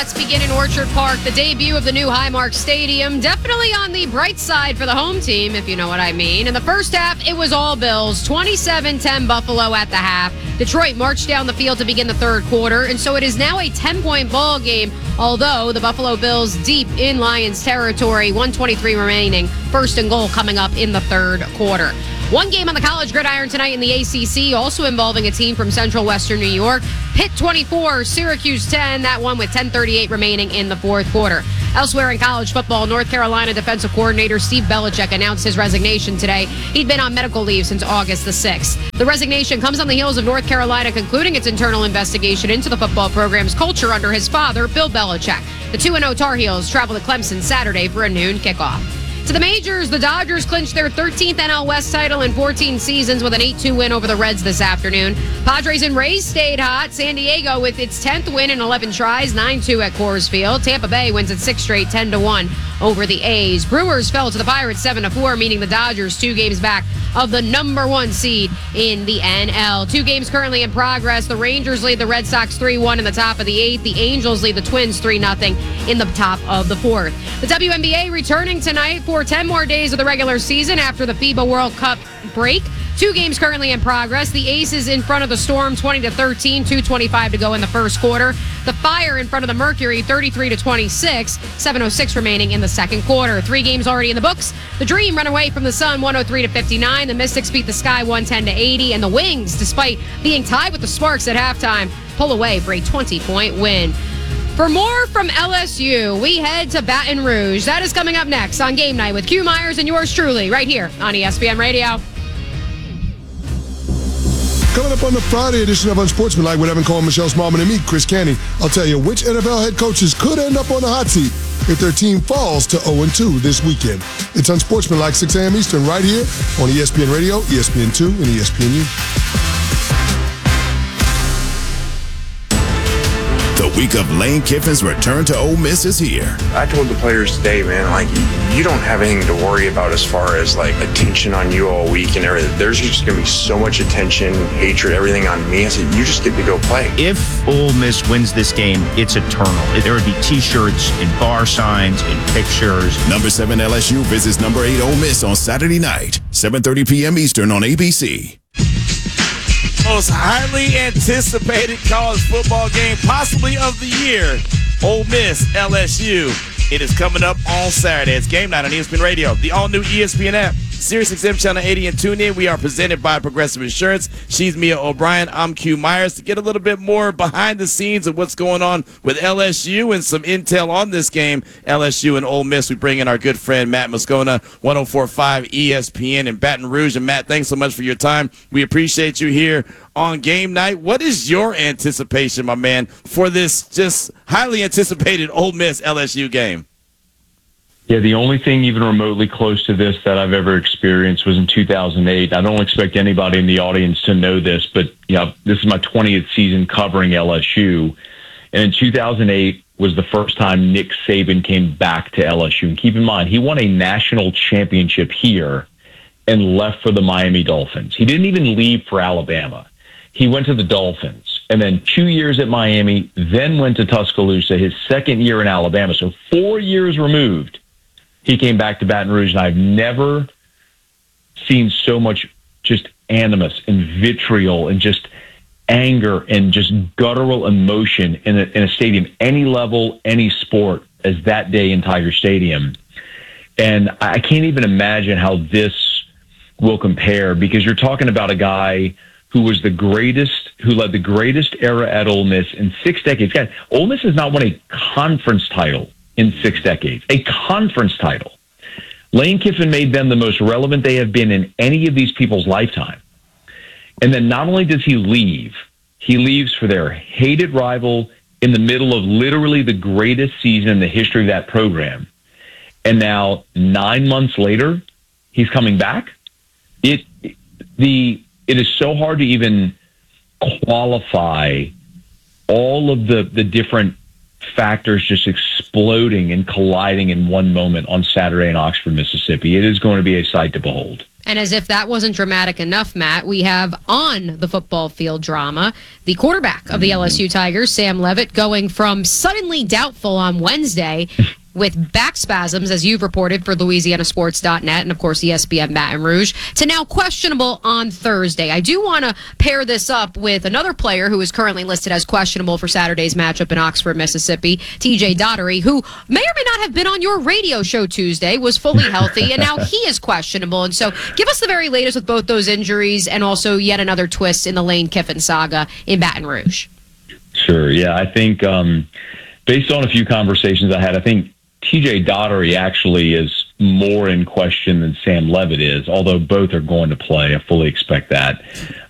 let's begin in Orchard Park. The debut of the new Highmark Stadium. Definitely on the bright side for the home team, if you know what I mean. In the first half, it was all Bills. 27-10 Buffalo at the half. Detroit marched down the field to begin the third quarter, and so it is now a 10-point ball game, although the Buffalo Bills deep in Lions territory, 1:23 remaining. First and goal coming up in the third quarter. One game on the college gridiron tonight in the ACC, also involving a team from Central Western New York. Pitt 24, Syracuse 10. That one with 10:38 remaining in the fourth quarter. Elsewhere in college football, North Carolina defensive coordinator Steve Belichick announced his resignation today. He'd been on medical leave since August the 6th. The resignation comes on the heels of North Carolina concluding its internal investigation into the football program's culture under his father, Bill Belichick. The 2-0 Tar Heels travel to Clemson Saturday for a noon kickoff. To the majors, the Dodgers clinched their 13th NL West title in 14 seasons with an 8-2 win over the Reds this afternoon. Padres and Rays stayed hot. San Diego with its 10th win in 11 tries, 9-2 at Coors Field. Tampa Bay wins its 6th straight, 10-1 over the A's. Brewers fell to the Pirates 7-4, meaning the Dodgers 2 games back of the number 1 seed in the NL. 2 games currently in progress. The Rangers lead the Red Sox 3-1 in the top of the 8th. The Angels lead the Twins 3-0 in the top of the 4th. The WNBA returning tonight for 10 more days of the regular season after the FIBA World Cup break. 2 games currently in progress. The Aces in front of the Storm 20-13, 2:25 to go in the first quarter. The Fire in front of the Mercury 33-26, 7:06 remaining in the second quarter. 3 games already in the books. The Dream run away from the Sun 103-59. The Mystics beat the Sky 110-80, and the Wings, despite being tied with the Sparks at halftime, pull away for a 20-point win. For more from LSU, we head to Baton Rouge. That is coming up next on Game Night with Q Myers and yours truly, right here on ESPN Radio. Coming up on the Friday edition of Unsportsmanlike with Evan Cohen, Michelle Smallman, and me, Chris Canty, I'll tell you which NFL head coaches could end up on the hot seat if their team falls to 0-2 this weekend. It's Unsportsmanlike, 6 a.m. Eastern, right here on ESPN Radio, ESPN2, and ESPNU. The week of Lane Kiffin's return to Ole Miss is here. I told the players today, man, you don't have anything to worry about as far as attention on you all week and everything. There's just going to be so much attention, hatred, everything on me. I said, you just get to go play. If Ole Miss wins this game, it's eternal. There would be T-shirts and bar signs and pictures. Number 7 LSU visits number 8 Ole Miss on Saturday night, 7:30 p.m. Eastern on ABC. Most highly anticipated college football game possibly of the year, Ole Miss LSU. It is coming up on Saturday. It's Game Night on ESPN Radio, the all-new ESPN app, SiriusXM Channel 80, and tune in. We are presented by Progressive Insurance. She's Mia O'Brien. I'm Q Myers. To get a little bit more behind the scenes of what's going on with LSU and some intel on this game, LSU and Ole Miss, we bring in our good friend Matt Moscona, 104.5 ESPN in Baton Rouge. And Matt, thanks so much for your time. We appreciate you here on Game Night. What is your anticipation, my man, for this just highly anticipated Ole Miss LSU game? Yeah, the only thing even remotely close to this that I've ever experienced was in 2008. I don't expect anybody in the audience to know this, but this is my 20th season covering LSU. And in 2008 was the first time Nick Saban came back to LSU. And keep in mind, he won a national championship here and left for the Miami Dolphins. He didn't even leave for Alabama. He went to the Dolphins, and then 2 years at Miami, then went to Tuscaloosa, his second year in Alabama. So 4 years removed, he came back to Baton Rouge, and I've never seen so much just animus and vitriol and just anger and just guttural emotion in a stadium, any level, any sport, as that day in Tiger Stadium. And I can't even imagine how this will compare, because you're talking about a guy who was the greatest, who led the greatest era at Ole Miss in 6 decades. Guys, Ole Miss has not won a conference title in 6 decades, a conference title. Lane Kiffin made them the most relevant they have been in any of these people's lifetime. And then not only does he leaves for their hated rival in the middle of literally the greatest season in the history of that program. And now 9 months later, he's coming back. It is so hard to even qualify all of the different factors just exploding and colliding in one moment on Saturday in Oxford, Mississippi. It is going to be a sight to behold. And as if that wasn't dramatic enough, Matt, we have on the football field drama, the quarterback of the LSU Tigers, Sam Leavitt, going from suddenly doubtful on Wednesday with back spasms, as you've reported for LouisianaSports.net and, of course, ESPN Baton Rouge, to now questionable on Thursday. I do want to pair this up with another player who is currently listed as questionable for Saturday's matchup in Oxford, Mississippi, TJ Daugherty, who may or may not have been on your radio show Tuesday, was fully healthy, and now he is questionable. And so give us the very latest with both those injuries and also yet another twist in the Lane Kiffin saga in Baton Rouge. Sure, yeah. I think based on a few conversations I had, I think TJ Daugherty actually is more in question than Sam Leavitt is, although both are going to play. I fully expect that.